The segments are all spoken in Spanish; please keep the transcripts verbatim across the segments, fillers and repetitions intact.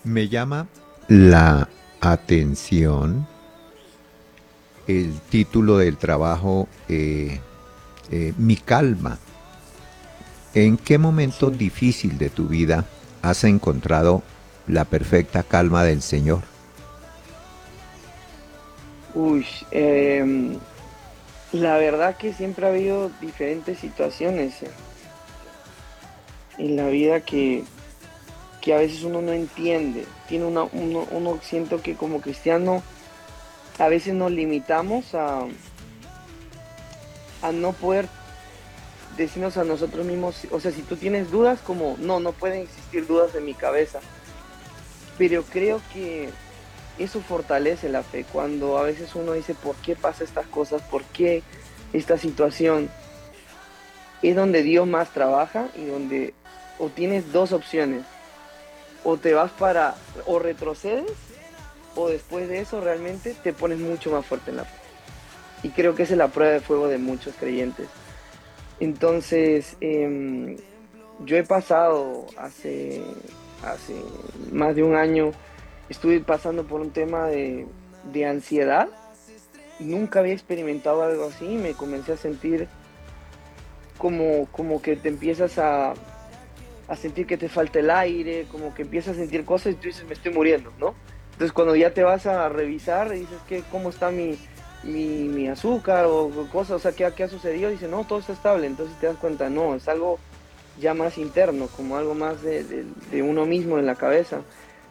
Me llama la atención el título del trabajo, eh, eh, Mi calma. ¿En qué momento Sí. difícil de tu vida has encontrado la perfecta calma del Señor? Uy, em, la verdad que siempre ha habido diferentes situaciones en, en la vida que, que a veces uno no entiende. Tiene una, uno, uno siento que como cristiano a veces nos limitamos a, a no poder decirnos a nosotros mismos, o sea, si tú tienes dudas, como, no, no pueden existir dudas en mi cabeza. Pero creo que eso fortalece la fe, cuando a veces uno dice, ¿por qué pasa estas cosas? ¿Por qué esta situación? Es donde Dios más trabaja y donde o tienes dos opciones, o te vas para, o retrocedes, o después de eso realmente te pones mucho más fuerte en la fe. Y creo que esa es la prueba de fuego de muchos creyentes. Entonces, eh, yo he pasado hace, hace más de un año, estuve pasando por un tema de, de ansiedad. Nunca había experimentado algo así y me comencé a sentir como, como que te empiezas a, a sentir que te falta el aire, como que empiezas a sentir cosas y tú dices, me estoy muriendo, ¿no? Entonces cuando ya te vas a revisar, dices, ¿qué, ¿cómo está mi, mi, mi azúcar o cosas? O sea, ¿qué, ¿qué ha sucedido? Dice, no, todo está estable. Entonces te das cuenta, no, es algo ya más interno, como algo más de, de, de uno mismo en la cabeza.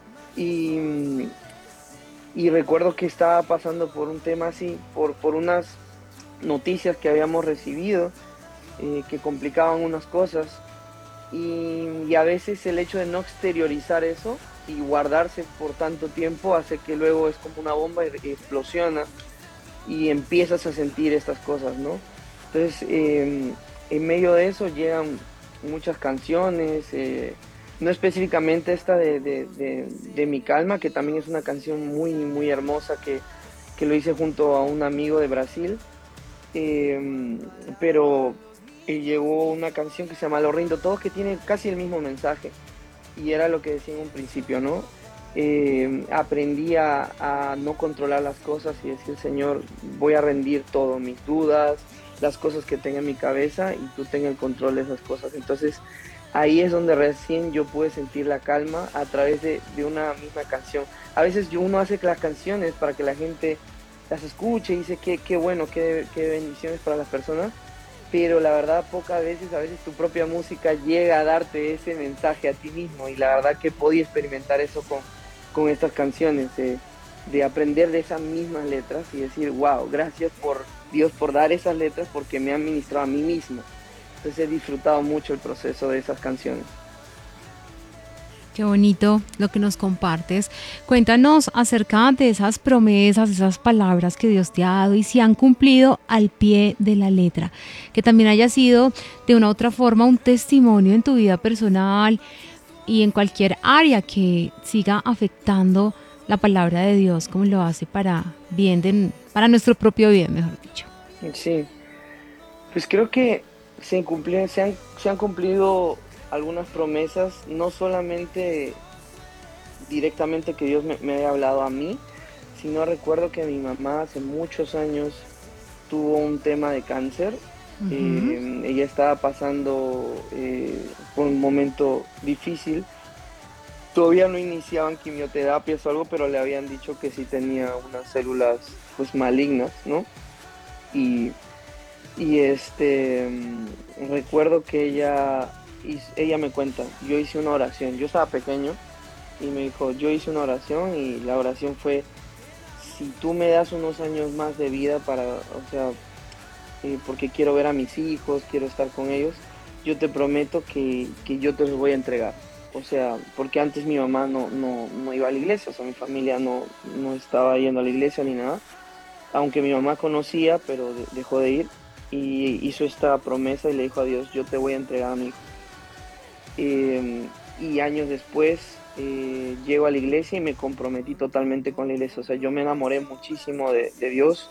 Y, y recuerdo que estaba pasando por un tema así, por, por unas noticias que habíamos recibido eh, que complicaban unas cosas. Y, y a veces el hecho de no exteriorizar eso y guardarse por tanto tiempo hace que luego es como una bomba y, y explosiona y empiezas a sentir estas cosas, ¿no? Entonces, eh, en medio de eso llegan muchas canciones, eh, no específicamente esta de, de, de, de, Mi Calma, que también es una canción muy, muy hermosa que, que lo hice junto a un amigo de Brasil, eh, pero eh, llegó una canción que se llama Lo rindo todo, que tiene casi el mismo mensaje, y era lo que decía en un principio, ¿no? Eh, aprendí a, a, no controlar las cosas y decir, Señor, voy a rendir todo, mis dudas, las cosas que tenga en mi cabeza, y tú ten el control de esas cosas. Entonces, ahí es donde recién yo pude sentir la calma a través de, de una misma canción. A veces yo, uno hace las canciones para que la gente las escuche y dice, qué, qué bueno, qué, qué bendiciones para las personas, pero la verdad pocas veces, a veces tu propia música llega a darte ese mensaje a ti mismo, y la verdad que podía experimentar eso con, con estas canciones, eh, de aprender de esas mismas letras y decir, wow, gracias por Dios por dar esas letras porque me han ministrado a mí mismo. Entonces he disfrutado mucho el proceso de esas canciones. Qué bonito lo que nos compartes. Cuéntanos acerca de esas promesas, esas palabras que Dios te ha dado y si han cumplido al pie de la letra. Que también haya sido de una u otra forma un testimonio en tu vida personal y en cualquier área que siga afectando la palabra de Dios como lo hace para bien de, para nuestro propio bien, mejor dicho. Sí, pues creo que se, cumplieron, se, han, se han cumplido algunas promesas, no solamente directamente que Dios me, me haya hablado a mí, sino recuerdo que mi mamá hace muchos años tuvo un tema de cáncer. Ujú. Eh, ella estaba pasando eh, por un momento difícil. Todavía no iniciaban quimioterapias o algo, pero le habían dicho que sí tenía unas células pues malignas, ¿no? Y, y este, mm, recuerdo que ella, ella me cuenta, yo hice una oración, yo estaba pequeño, y me dijo, yo hice una oración y la oración fue, si tú me das unos años más de vida para, o sea, eh, porque quiero ver a mis hijos, quiero estar con ellos, yo te prometo que, que yo te los voy a entregar. O sea, porque antes mi mamá no, no, no iba a la iglesia, o sea, mi familia no, no estaba yendo a la iglesia ni nada, aunque mi mamá conocía, pero de- dejó de ir, y hizo esta promesa y le dijo a Dios, yo te voy a entregar a mi hijo. Eh, y años después eh, llego a la iglesia y me comprometí totalmente con la iglesia, o sea, yo me enamoré muchísimo de, de Dios,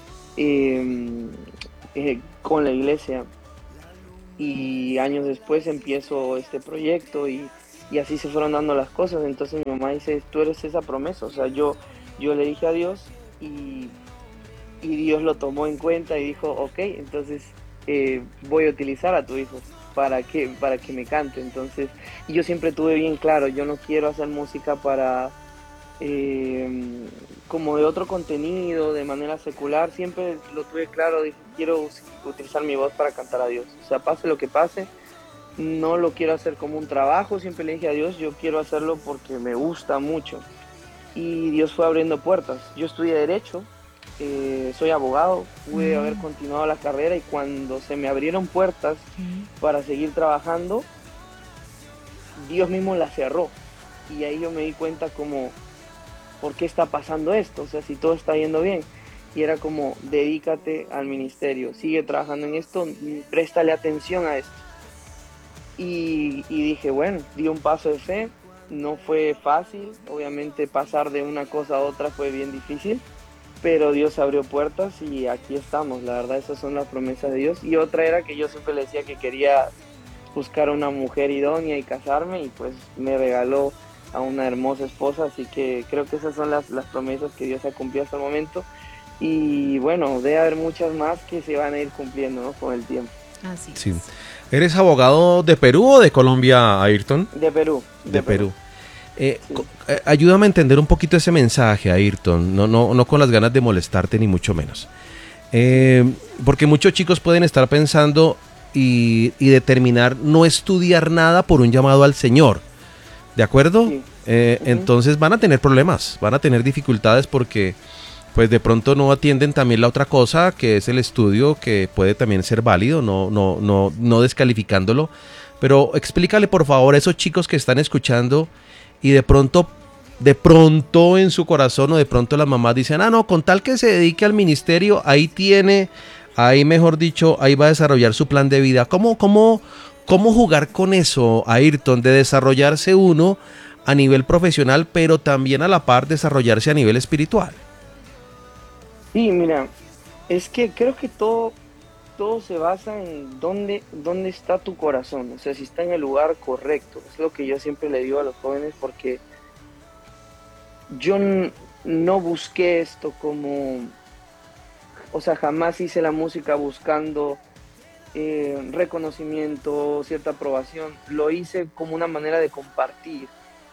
eh, eh, con la iglesia, y años después empiezo este proyecto y, y así se fueron dando las cosas. Entonces mi mamá dice, tú eres esa promesa, o sea, yo, yo le dije a Dios y, y Dios lo tomó en cuenta y dijo, ok, entonces eh, voy a utilizar a tu hijo para que, para que me cante. Entonces, y yo siempre tuve bien claro, yo no quiero hacer música para eh, como de otro contenido, de manera secular, siempre lo tuve claro, dije, quiero utilizar mi voz para cantar a Dios, o sea, pase lo que pase, no lo quiero hacer como un trabajo, siempre le dije a Dios, yo quiero hacerlo porque me gusta mucho, y Dios fue abriendo puertas. Yo estudié Derecho, eh, soy abogado, pude haber Mm, continuado la carrera y cuando se me abrieron puertas sí. para seguir trabajando, Dios mismo la cerró, y ahí yo me di cuenta como ¿por qué está pasando esto? O sea, si todo está yendo bien. Y era como, dedícate al ministerio, sigue trabajando en esto, préstale atención a esto. Y, y dije, bueno, di un paso de fe, no fue fácil, obviamente pasar de una cosa a otra fue bien difícil, pero Dios abrió puertas y aquí estamos, la verdad, esas son las promesas de Dios. Y otra era que yo siempre le decía que quería buscar una mujer idónea y casarme y pues me regaló a una hermosa esposa, así que creo que esas son las, las promesas que Dios ha cumplido hasta el momento y bueno, debe haber muchas más que se van a ir cumpliendo, ¿no? Con el tiempo. Así Sí. es. ¿Eres abogado de Perú o de Colombia, Ayrton? De Perú, de, De Perú. Perú. Eh, Sí. co- eh, ayúdame a entender un poquito ese mensaje, Ayrton, no, no, no con las ganas de molestarte ni mucho menos. Eh, porque muchos chicos pueden estar pensando y, y determinar no estudiar nada por un llamado al Señor, ¿de acuerdo? Sí. Eh, Ujú. entonces van a tener problemas, van a tener dificultades porque pues de pronto no atienden también la otra cosa que es el estudio, que puede también ser válido, no, no, no, no descalificándolo. Pero explícale por favor a esos chicos que están escuchando y de pronto, de pronto en su corazón o de pronto las mamás dicen, ah no, con tal que se dedique al ministerio, ahí tiene, ahí mejor dicho, ahí va a desarrollar su plan de vida. ¿Cómo, cómo, cómo jugar con eso, Ayrton, de desarrollarse uno a nivel profesional, pero también a la par desarrollarse a nivel espiritual? Sí, mira, es que creo que todo, todo se basa en dónde, dónde está tu corazón, o sea, si está en el lugar correcto, es lo que yo siempre le digo a los jóvenes porque yo n- no busqué esto como, o sea, jamás hice la música buscando eh, reconocimiento, cierta aprobación, lo hice como una manera de compartir.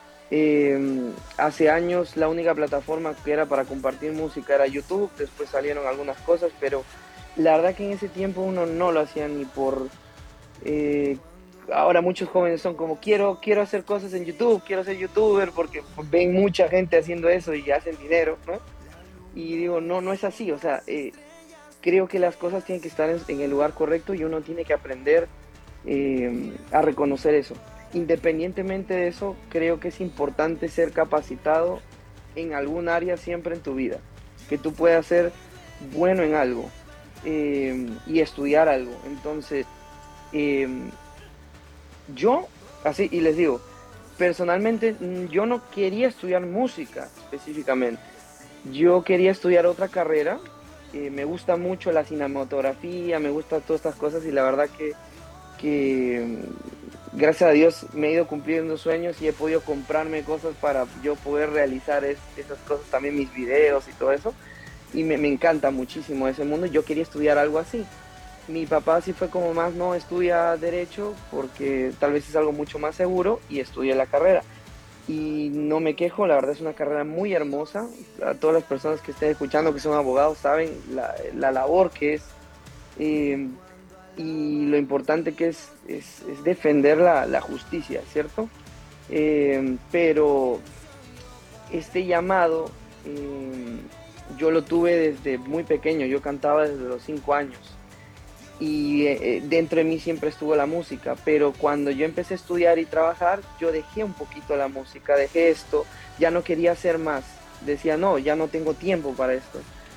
Eh, hace años la única plataforma que era para compartir música era YouTube, después salieron algunas cosas, pero la verdad que en ese tiempo uno no lo hacía ni por... eh, ahora muchos jóvenes son como, quiero, quiero hacer cosas en YouTube, quiero ser youtuber, porque ven mucha gente haciendo eso y hacen dinero, ¿no? Y digo, no, no es así, o sea, eh, creo que las cosas tienen que estar en, en el lugar correcto y uno tiene que aprender eh, a reconocer eso. Independientemente de eso, creo que es importante ser capacitado en algún área siempre en tu vida, que tú puedas ser bueno en algo eh, y estudiar algo. Entonces, eh, yo, así, y les digo, personalmente mm, yo no quería estudiar música específicamente, yo quería estudiar otra carrera. Eh, me gusta mucho la cinematografía, me gustan todas estas cosas y la verdad que, que mm, gracias a Dios me he ido cumpliendo sueños y he podido comprarme cosas para yo poder realizar es- esas cosas, también mis videos y todo eso. Y me, me encanta muchísimo ese mundo. Yo quería estudiar algo así. Mi papá sí fue como más, no, estudia derecho porque tal vez es algo mucho más seguro y estudia la carrera. Y no me quejo, la verdad es una carrera muy hermosa. A todas las personas que estén escuchando que son abogados saben la, la labor que es eh, y lo importante que es, es, es defender la, la justicia, ¿cierto? Eh, pero este llamado eh, yo lo tuve desde muy pequeño, yo cantaba desde los cinco años y eh, dentro de mí siempre estuvo la música, pero cuando yo empecé a estudiar y trabajar, yo dejé un poquito la música, dejé esto, ya no quería hacer más, decía, no, ya no tengo tiempo para esto.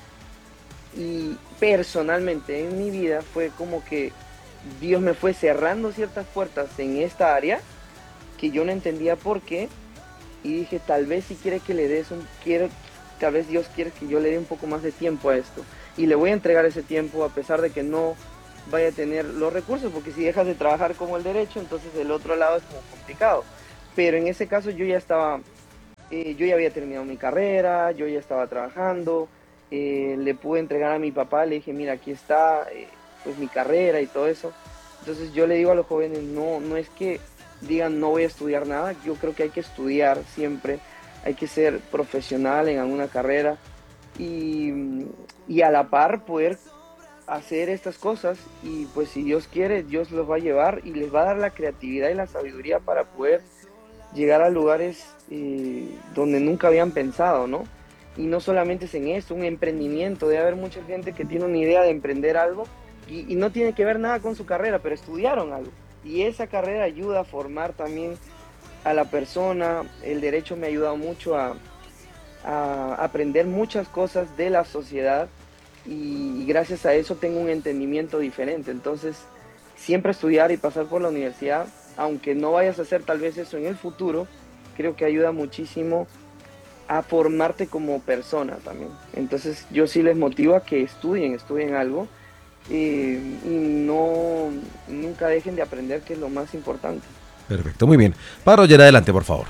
Y personalmente en mi vida fue como que Dios me fue cerrando ciertas puertas en esta área que yo no entendía por qué y dije, tal vez si quiere que le des un, quiero, tal vez Dios quiere que yo le dé un poco más de tiempo a esto y le voy a entregar ese tiempo a pesar de que no vaya a tener los recursos, porque si dejas de trabajar como el derecho, entonces el otro lado es como complicado. pero en ese caso yo ya estaba, eh, yo ya había terminado mi carrera, yo ya estaba trabajando, eh, le pude entregar a mi papá, le dije, mira, aquí está eh, pues mi carrera y todo eso. Entonces yo le digo a los jóvenes, no, no es que digan no voy a estudiar nada, yo creo que hay que estudiar siempre, hay que ser profesional en alguna carrera y, y a la par poder hacer estas cosas y pues si Dios quiere, Dios los va a llevar y les va a dar la creatividad y la sabiduría para poder llegar a lugares eh, donde nunca habían pensado, ¿no? Y no solamente es en esto, un emprendimiento, debe haber mucha gente que tiene una idea de emprender algo y, y no tiene que ver nada con su carrera, pero estudiaron algo. Y esa carrera ayuda a formar también a la persona. El derecho me ha ayudado mucho a, a aprender muchas cosas de la sociedad y, y gracias a eso tengo un entendimiento diferente. Entonces, siempre estudiar y pasar por la universidad, aunque no vayas a hacer tal vez eso en el futuro, creo que ayuda muchísimo a formarte como persona también. Entonces, yo sí les motivo a que estudien, estudien algo. Eh, y no nunca dejen de aprender, que es lo más importante. Perfecto, muy bien. Para Roger, adelante, por favor.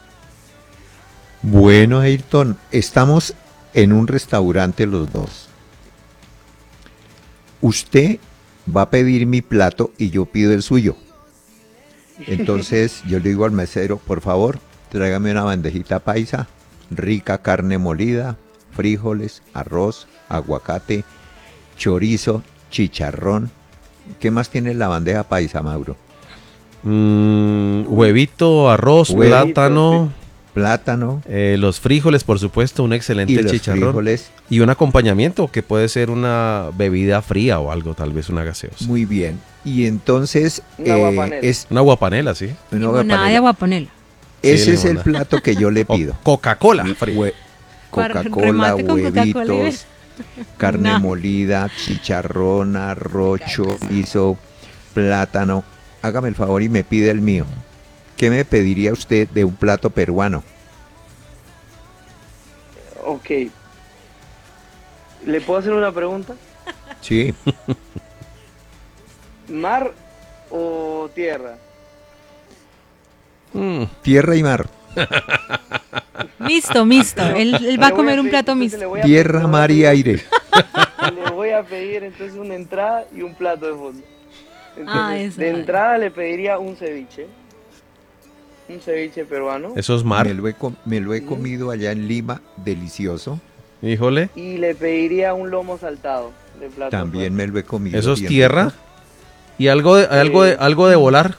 Bueno, Ayrton, estamos en un restaurante los dos. Usted va a pedir mi plato y yo pido el suyo. Entonces yo le digo al mesero, por favor, tráigame una bandejita paisa, rica carne molida, frijoles, arroz, aguacate, chorizo, chicharrón. ¿Qué más tiene la bandeja paisa, Mauro? Mm, huevito, arroz, Huevito, plátano, Plátano eh, los frijoles, por supuesto, un excelente y los chicharrón. frijoles. Y un acompañamiento que puede ser una bebida fría o algo, tal vez una gaseosa. Muy bien. Y entonces Una eh, aguapanela. es Una guapanela, sí. una Limonada de aguapanela. aguapanela. Ese Sí, es el limonada. plato que yo le O pido. Coca-Cola fría. Hue- Para- Coca-Cola, remate con Coca-Cola y huevitos, carne No. molida, chicharrón, arroz, chorizo, plátano. Hágame el favor y me pide el mío. ¿Qué me pediría usted de un plato peruano? Ok. ¿Le puedo hacer una pregunta? Sí, ¿Mar o tierra? Mm, tierra y mar. Mixto, mixto. Él, él va a Le voy comer un pedir- plato entonces mixto. le voy a Tierra, pedir- le voy a mar y pedir- aire. Le voy a pedir entonces una entrada y un plato de fondo. Entonces, Ah, eso, de vale. entrada le pediría un ceviche. Un ceviche peruano. eso es mar. Me lo, he, com- me lo he Ujú. comido allá en Lima, delicioso. Híjole. Y le pediría un lomo saltado de plato. También me lo he comido. Eso es bien tierra. rico. Y algo de, algo de, Eh, algo de volar.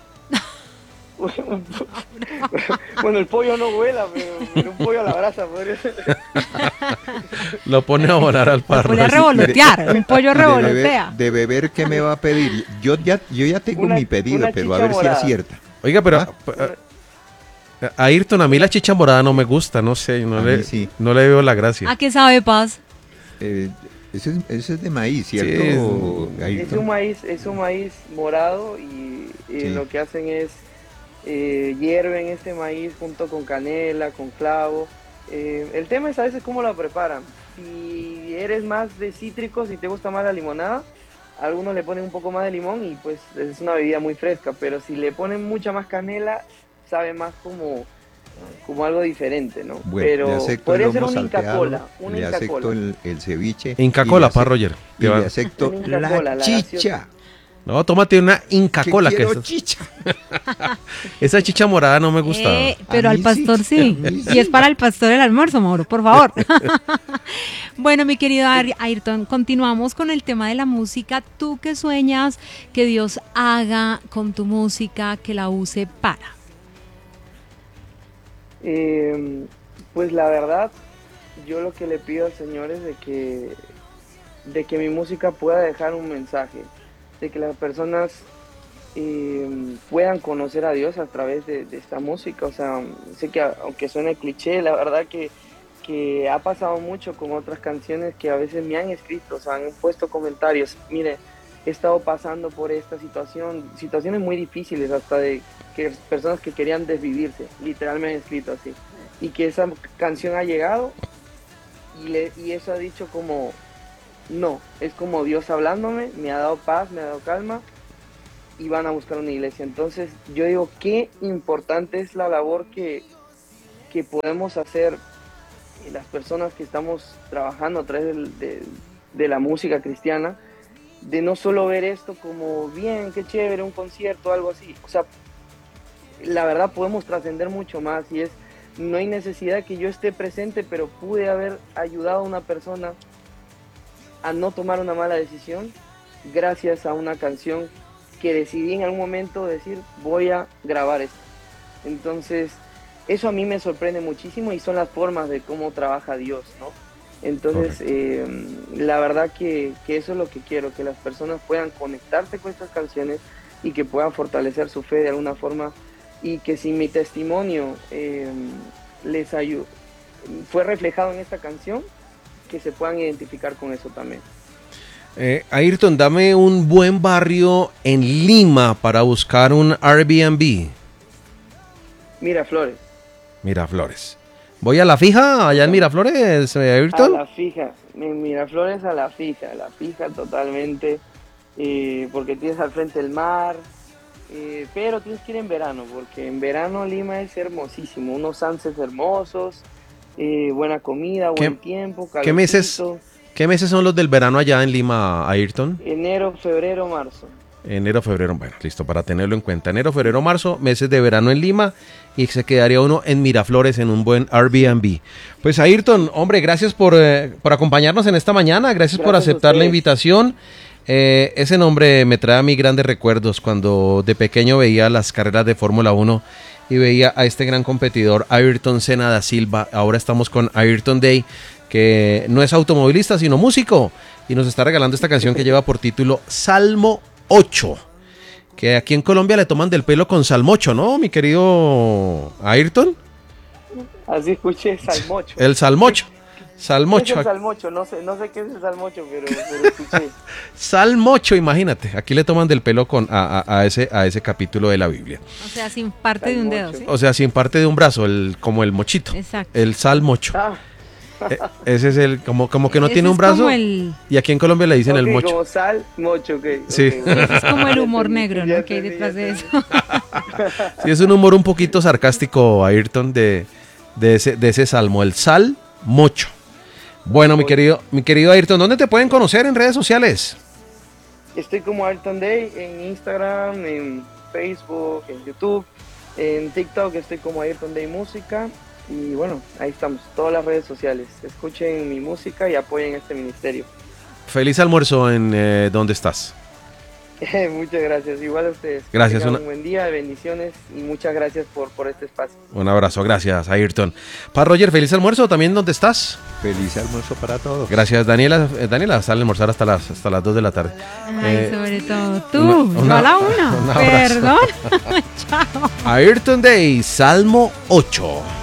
Bueno, el pollo no vuela, pero, pero un pollo a la brasa podría ser. Lo pone a volar al Lo parro. pone a así. revolotear. Un pollo De beber, revolotea. de beber, ¿qué me va a pedir? Yo ya, yo ya tengo Una- mi pedido, una pero a chicha ver morada. si acierta. Oiga, pero Ah. a, a Ayrton, a mí la chicha morada no me gusta, no sé, no, A le, mí sí. no le veo la gracia. ¿A qué sabe, Paz? Eh, ese, es, ese es de maíz, Sí, ¿cierto? es- Ayrton? Es un maíz, es un maíz morado y, y Sí. lo que hacen es eh, hierven este maíz junto con canela, con clavo. Eh, el tema es a veces cómo lo preparan. Si eres más de cítricos y te gusta más la limonada, algunos le ponen un poco más de limón y pues es una bebida muy fresca, pero si le ponen mucha más canela, sabe más como, como algo diferente, ¿no? Bueno, pero le acepto el podría ser lomo un Inca salteado, Cola, un le Inca acepto Cola. el, el ceviche. Inca y Cola, le pa' acep- Roger. Y Te va- le acepto Un Inca la Cola, la chicha. No, tómate una Inca Que Cola. Que quiero es- chicha. esa chicha morada no me gusta. Eh, pero A al mí pastor sí, sí. a mí Y sí. es para el pastor el almuerzo, Mauro, por favor. Bueno, mi querido Ar- Ayrton, continuamos con el tema de la música. ¿Tú qué sueñas que Dios haga con tu música, que la use para? Eh, pues la verdad, yo lo que le pido al Señor es de que, de que mi música pueda dejar un mensaje, de que las personas eh, puedan conocer a Dios a través de, de esta música. O sea, sé que a- aunque suene cliché, la verdad que, que ha pasado mucho con otras canciones que a veces me han escrito, o sea, han puesto comentarios, mire, he estado pasando por esta situación, situaciones muy difíciles, hasta de que personas que querían desvivirse, literalmente me han escrito así, y que esa canción ha llegado y, le, y eso ha dicho como, no, es como Dios hablándome, me ha dado paz, me ha dado calma, y van a buscar una iglesia. Entonces yo digo, qué importante es la labor que, que podemos hacer las personas que estamos trabajando a través del, de, de la música cristiana, de no solo ver esto como, bien, qué chévere, un concierto, algo así. O sea, la verdad podemos trascender mucho más, y es, no hay necesidad que yo esté presente, pero pude haber ayudado a una persona a no tomar una mala decisión gracias a una canción que decidí en algún momento decir, voy a grabar esto. Entonces, eso a mí me sorprende muchísimo, y son las formas de cómo trabaja Dios, ¿no? Entonces, eh, la verdad que, que eso es lo que quiero, que las personas puedan conectarse con estas canciones y que puedan fortalecer su fe de alguna forma, y que si mi testimonio eh, les ayudó, fue reflejado en esta canción, que se puedan identificar con eso también. Eh, Ayrton, dame un buen barrio en Lima para buscar un Airbnb. Miraflores. Miraflores. ¿Voy a la fija allá en Miraflores, eh, Ayrton? A la fija, en Miraflores a la fija, a la fija totalmente, eh, porque tienes al frente el mar, eh, pero tienes que ir en verano, porque en verano Lima es hermosísimo, unos sunsets hermosos, eh, buena comida, buen ¿Qué, tiempo, ¿qué calorcito. meses, ¿Qué meses son los del verano allá en Lima, Ayrton? Enero, febrero, marzo. Enero, febrero, bueno, listo, para tenerlo en cuenta. Enero, febrero, marzo, meses de verano en Lima, y se quedaría uno en Miraflores en un buen Airbnb. Pues Ayrton, hombre, gracias por, eh, por acompañarnos en esta mañana, gracias, gracias por aceptar la invitación. Eh, ese nombre me trae a mí grandes recuerdos cuando de pequeño veía las carreras de Fórmula uno y veía a este gran competidor, Ayrton Senna da Silva. Ahora estamos con Ayrton Day, que no es automovilista, sino músico, y nos está regalando esta canción que lleva por título Salmo ocho, que aquí en Colombia le toman del pelo con salmocho, ¿no, mi querido Ayrton? Así escuché, salmocho. El salmocho. Salmocho. ¿Qué es el salmocho? No sé, no sé qué es el salmocho, pero, pero escuché. Salmocho, imagínate. Aquí le toman del pelo con a, a, a ese a ese capítulo de la Biblia. O sea, sin parte salmocho. De un dedo, ¿sí? O sea, sin parte de un brazo, el como el mochito. Exacto. El salmocho. Ah. Eh, ese es el, como, como que no ese tiene un brazo, el... y aquí en Colombia le dicen okay, el mocho. Como sal, mocho, ok. Sí. Okay. Ese es como el humor negro, ¿no? Que hay detrás de eso. Sí, es un humor un poquito sarcástico, Ayrton, de, de, ese, de ese salmo, el sal mocho. Bueno, mi querido, mi querido Ayrton, ¿dónde te pueden conocer en redes sociales? Estoy como Ayrton Day en Instagram, en Facebook, en YouTube, en TikTok estoy como Ayrton Day Música. Y bueno, ahí estamos, todas las redes sociales. Escuchen mi música y apoyen este ministerio. Feliz almuerzo en eh, donde estás. Muchas gracias, igual a ustedes. Gracias. Una... Un buen día, bendiciones, y muchas gracias por, por este espacio. Un abrazo, gracias, Ayrton. Pa Roger, feliz almuerzo también donde estás. Feliz almuerzo para todos. Gracias, Daniela. Eh, Daniela sale a almorzar hasta las, hasta las dos de la tarde. Ay, eh, sobre todo tú, una, una, yo a la una. Perdón. Chao. Ayrton Day, Salmo ocho.